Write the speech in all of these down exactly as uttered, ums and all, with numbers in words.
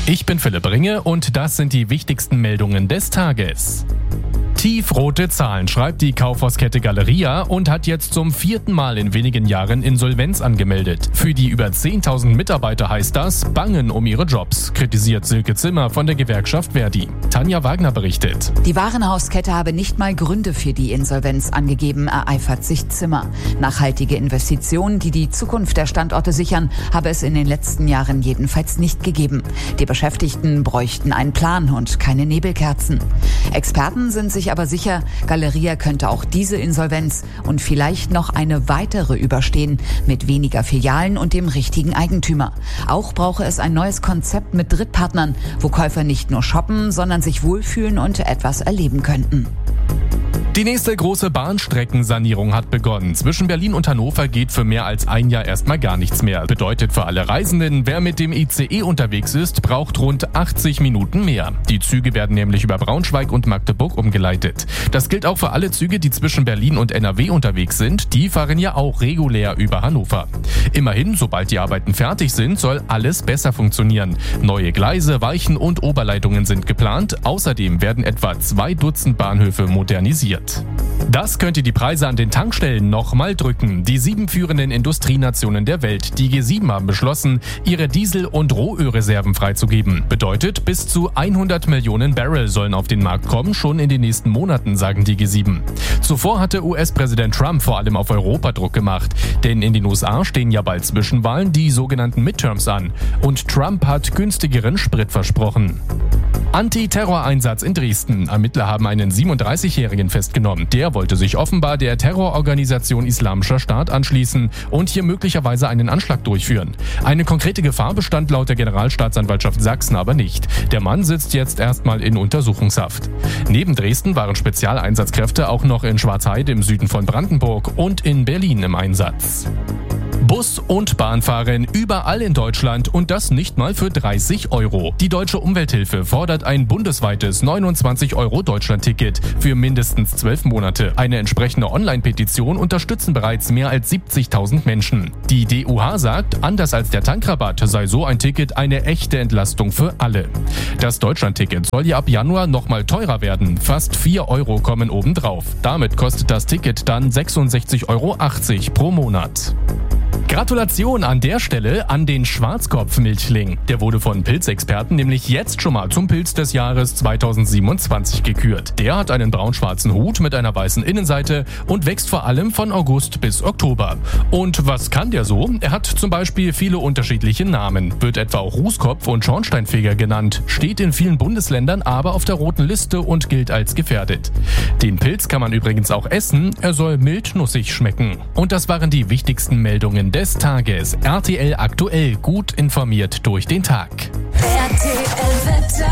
Ich bin Philipp Ringe und das sind die wichtigsten Meldungen des Tages. Tiefrote Zahlen schreibt die Kaufhauskette Galeria und hat jetzt zum vierten Mal in wenigen Jahren Insolvenz angemeldet. Für die über zehntausend Mitarbeiter heißt das Bangen um ihre Jobs, kritisiert Silke Zimmer von der Gewerkschaft Verdi. Tanja Wagner berichtet. Die Warenhauskette habe nicht mal Gründe für die Insolvenz angegeben, ereifert sich Zimmer. Nachhaltige Investitionen, die die Zukunft der Standorte sichern, habe es in den letzten Jahren jedenfalls nicht gegeben. Die Beschäftigten bräuchten einen Plan und keine Nebelkerzen. Experten sind sich aber sicher, Galeria könnte auch diese Insolvenz und vielleicht noch eine weitere überstehen, mit weniger Filialen und dem richtigen Eigentümer. Auch brauche es ein neues Konzept mit Drittpartnern, wo Käufer nicht nur shoppen, sondern sich wohlfühlen und etwas erleben könnten. Die nächste große Bahnstreckensanierung hat begonnen. Zwischen Berlin und Hannover geht für mehr als ein Jahr erstmal gar nichts mehr. Bedeutet für alle Reisenden, wer mit dem I C E unterwegs ist, braucht rund achtzig Minuten mehr. Die Züge werden nämlich über Braunschweig und Magdeburg umgeleitet. Das gilt auch für alle Züge, die zwischen Berlin und N R W unterwegs sind. Die fahren ja auch regulär über Hannover. Immerhin, sobald die Arbeiten fertig sind, soll alles besser funktionieren. Neue Gleise, Weichen und Oberleitungen sind geplant. Außerdem werden etwa zwei Dutzend Bahnhöfe modernisiert. Das könnte die Preise an den Tankstellen nochmal drücken. Die sieben führenden Industrienationen der Welt, die G sieben, haben beschlossen, ihre Diesel- und Rohölreserven freizugeben. Bedeutet, bis zu hundert Millionen Barrel sollen auf den Markt kommen, schon in den nächsten Monaten, sagen die G sieben. Zuvor hatte U S-Präsident Trump vor allem auf Europa Druck gemacht. Denn in den U S A stehen ja bald Zwischenwahlen, die sogenannten Midterms, an. Und Trump hat günstigeren Sprit versprochen. Antiterroreinsatz in Dresden. Ermittler haben einen siebenunddreißigjährigen festgenommen. Der wollte sich offenbar der Terrororganisation Islamischer Staat anschließen und hier möglicherweise einen Anschlag durchführen. Eine konkrete Gefahr bestand laut der Generalstaatsanwaltschaft Sachsen aber nicht. Der Mann sitzt jetzt erstmal in Untersuchungshaft. Neben Dresden waren Spezialeinsatzkräfte auch noch in Schwarzheide im Süden von Brandenburg und in Berlin im Einsatz. Bus- und Bahnfahren überall in Deutschland und das nicht mal für dreißig Euro. Die Deutsche Umwelthilfe fordert ein bundesweites neunundzwanzig Euro Deutschlandticket für mindestens zwölf Monate. Eine entsprechende Online-Petition unterstützen bereits mehr als siebzigtausend Menschen. Die D U H sagt, anders als der Tankrabatt sei so ein Ticket eine echte Entlastung für alle. Das Deutschlandticket soll ja ab Januar nochmal teurer werden. Fast vier Euro kommen obendrauf. Damit kostet das Ticket dann sechsundsechzig Euro achtzig pro Monat. Gratulation an der Stelle an den Schwarzkopf-Milchling. Der wurde von Pilzexperten nämlich jetzt schon mal zum Pilz des Jahres zweitausendsiebenundzwanzig gekürt. Der hat einen braun-schwarzen Hut mit einer weißen Innenseite und wächst vor allem von August bis Oktober. Und was kann der so? Er hat zum Beispiel viele unterschiedliche Namen, wird etwa auch Rußkopf und Schornsteinfeger genannt, steht in vielen Bundesländern aber auf der roten Liste und gilt als gefährdet. Den Pilz kann man übrigens auch essen, er soll mild-nussig schmecken. Und das waren die wichtigsten Meldungen des Tages. R T L aktuell, gut informiert durch den Tag. R T L-Wetter.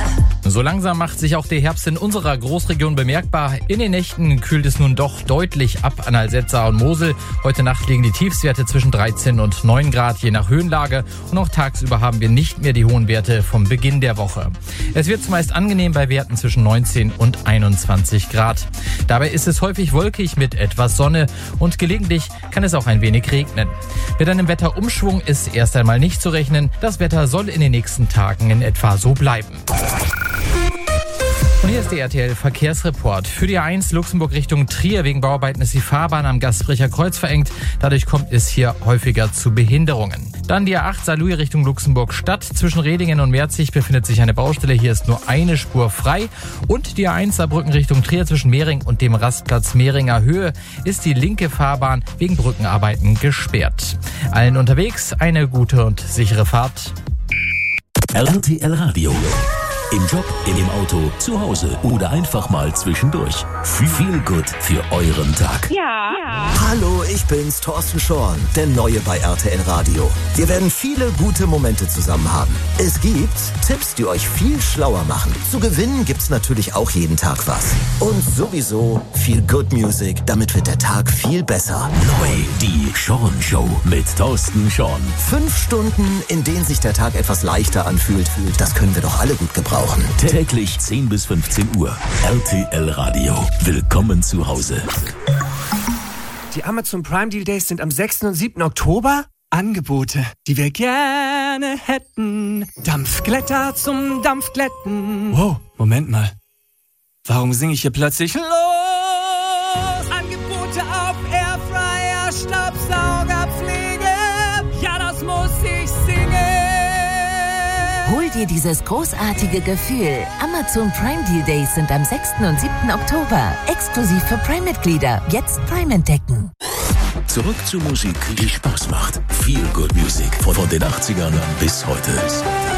So langsam macht sich auch der Herbst in unserer Großregion bemerkbar. In den Nächten kühlt es nun doch deutlich ab an Alsetza und Mosel. Heute Nacht liegen die Tiefstwerte zwischen dreizehn und neun Grad, je nach Höhenlage. Und auch tagsüber haben wir nicht mehr die hohen Werte vom Beginn der Woche. Es wird zumeist angenehm bei Werten zwischen neunzehn und einundzwanzig Grad. Dabei ist es häufig wolkig mit etwas Sonne und gelegentlich kann es auch ein wenig regnen. Mit einem Wetterumschwung ist erst einmal nicht zu rechnen. Das Wetter soll in den nächsten Tagen in etwa so bleiben. Und hier ist der R T L-Verkehrsreport. Für die A eins Luxemburg Richtung Trier wegen Bauarbeiten ist die Fahrbahn am Gaspricher Kreuz verengt. Dadurch kommt es hier häufiger zu Behinderungen. Dann die A acht Saarlouis Richtung Luxemburg Stadt. Zwischen Redingen und Merzig befindet sich eine Baustelle. Hier ist nur eine Spur frei. Und die A eins Saarbrücken Richtung Trier zwischen Mehring und dem Rastplatz Mehringer Höhe ist die linke Fahrbahn wegen Brückenarbeiten gesperrt. Allen unterwegs eine gute und sichere Fahrt. R T L Radio. Im Job, in dem Auto, zu Hause oder einfach mal zwischendurch. Viel gut für euren Tag. Ja. ja. Hallo, ich bin's, Thorsten Schorn, der Neue bei R T L Radio. Wir werden viele gute Momente zusammen haben. Es gibt Tipps, die euch viel schlauer machen. Zu gewinnen gibt's natürlich auch jeden Tag was. Und sowieso viel Good Music, damit wird der Tag viel besser. Neu, die Schorn Show mit Thorsten Schorn. Fünf Stunden, in denen sich der Tag etwas leichter anfühlt. Das können wir doch alle gut gebrauchen. Täglich zehn bis fünfzehn Uhr. R T L Radio. Willkommen zu Hause. Die Amazon Prime Deal Days sind am sechsten und siebten Oktober? Angebote, die wir gerne hätten. Dampfglätter zum Dampfglätten. Wow, Moment mal. Warum singe ich hier plötzlich los? Angebote auf Airfryer, Staubsaugerpflege. Ja, das muss ich singen. Hol dir dieses großartige Gefühl. Amazon Prime Deal Days sind am sechsten und siebten Oktober. Exklusiv für Prime-Mitglieder. Jetzt Prime entdecken. Zurück zur Musik, die Spaß macht. Feel Good Music von den achtzigern bis heute.